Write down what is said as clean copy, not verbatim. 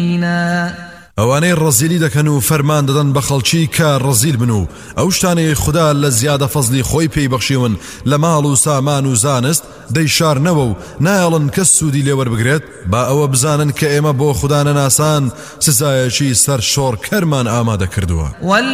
ئەوانەی ڕەزیلی دەکەن و فەرمان دەدەن بە خەڵکی کە ڕەزیل بن و ئەو شتانەی خوددا لە زیادە فەزلی خۆی پێی بەخشیون لە ماڵ و سامان و زانست دەیشارنەوە و نایەڵن کەس سوودی لێوەربگرێت با ئەوە بزانن کە ئێمە بۆ خوددا نەناسان سزایەکی سەر شۆڕکەرمان ئامادە کردووە.